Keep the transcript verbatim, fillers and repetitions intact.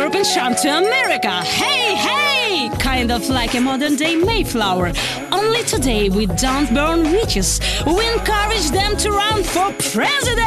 Europe and Sham to America. Hey, hey! Kind of like a modern-day Mayflower. Only today we don't burn witches. We encourage them to run for president.